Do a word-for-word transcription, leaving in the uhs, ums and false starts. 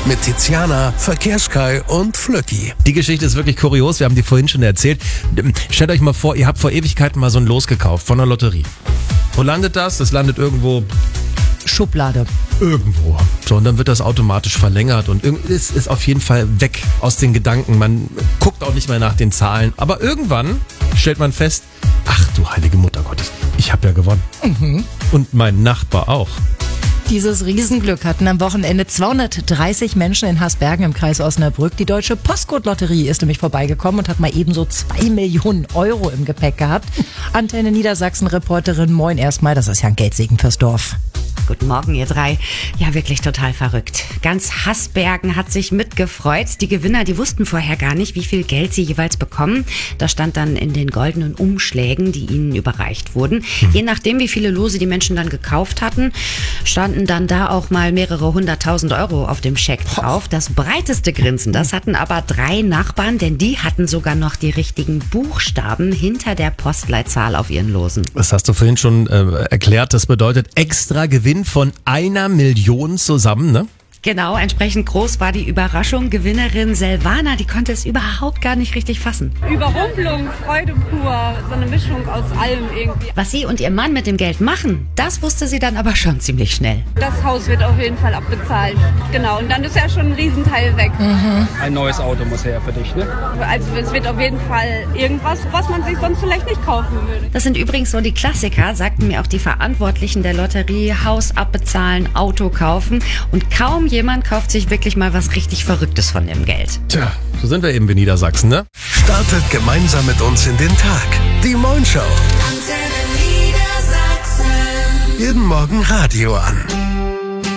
mit Tiziana, Verkehrskai und Flöcki. Die Geschichte ist wirklich kurios, wir haben die vorhin schon erzählt. Stellt euch mal vor, ihr habt vor Ewigkeiten mal so ein Los gekauft von der Lotterie. Wo landet das? Das landet irgendwo... Schublade. Irgendwo. So, und dann wird das automatisch verlängert und es ist auf jeden Fall weg aus den Gedanken. Man guckt auch nicht mehr nach den Zahlen. Aber irgendwann stellt man fest, ach du heilige Mutter Gottes, ich habe ja gewonnen. Mhm. Und mein Nachbar auch. Dieses Riesenglück hatten am Wochenende zweihundertdreißig Menschen in Hasbergen im Kreis Osnabrück. Die Deutsche Postcode-Lotterie ist nämlich vorbeigekommen und hat mal ebenso zwei Millionen Euro im Gepäck gehabt. Antenne Niedersachsen-Reporterin, moin erstmal, das ist ja ein Geldsegen fürs Dorf. Guten Morgen, ihr drei. Ja, wirklich total verrückt. Ganz Hasbergen hat sich mitgefreut. Die Gewinner, die wussten vorher gar nicht, wie viel Geld sie jeweils bekommen. Das stand dann in den goldenen Umschlägen, die ihnen überreicht wurden. Hm. Je nachdem, wie viele Lose die Menschen dann gekauft hatten, standen dann da auch mal mehrere hunderttausend Euro auf dem Scheck drauf. Das breiteste Grinsen, das hatten aber drei Nachbarn, denn die hatten sogar noch die richtigen Buchstaben hinter der Postleitzahl auf ihren Losen. Das hast du vorhin schon äh, erklärt. Das bedeutet extra Gewinn von einer Million zusammen, ne? Genau, entsprechend groß war die Überraschung. Gewinnerin Silvana, die konnte es überhaupt gar nicht richtig fassen. Überrumpelung, Freude pur, so eine Mischung aus allem irgendwie. Was sie und ihr Mann mit dem Geld machen, das wusste sie dann aber schon ziemlich schnell. Das Haus wird auf jeden Fall abbezahlt. Genau, und dann ist ja schon ein Riesenteil weg. Mhm. Ein neues Auto muss her für dich, ne? Also es wird auf jeden Fall irgendwas, was man sich sonst vielleicht nicht kaufen würde. Das sind übrigens so die Klassiker, sagten mir auch die Verantwortlichen der Lotterie. Haus abbezahlen, Auto kaufen und kaum jemand kauft sich wirklich mal was richtig Verrücktes von dem Geld. Tja, so sind wir eben in Niedersachsen, ne? Startet gemeinsam mit uns in den Tag. Die Moin Show. Antenne Niedersachsen. Jeden Morgen Radio an.